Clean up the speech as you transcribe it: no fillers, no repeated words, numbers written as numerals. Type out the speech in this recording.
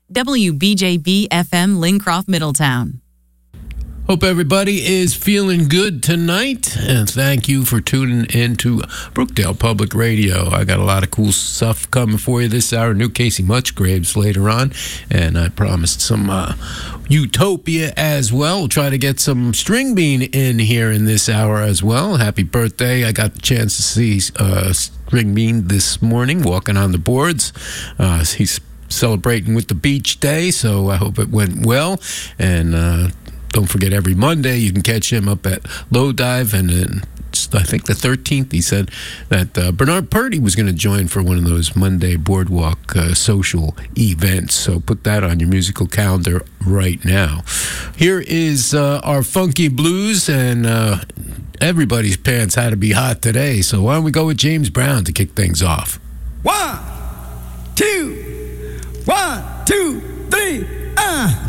WBJB FM Lincroft, Middletown. Hope everybody is feeling good tonight, and thank you for tuning in to Brookdale Public Radio. I got a lot of cool stuff coming for you this hour. New Casey Musgraves later on, and I promised some Utopia as well. We'll try to get some String Bean in here in this hour as well. Happy birthday. I got the chance to see String Bean this morning walking on the boards. He's celebrating with the beach day, so I hope it went well. And don't forget, every Monday you can catch him up at Low Dive, and then I think the 13th he said that Bernard Purdy was going to join for one of those Monday boardwalk social events. So put that on your musical calendar right now. Here is our funky blues, and everybody's pants had to be hot today. So why don't we go with James Brown to kick things off? 1, 2, 1, 2, 3,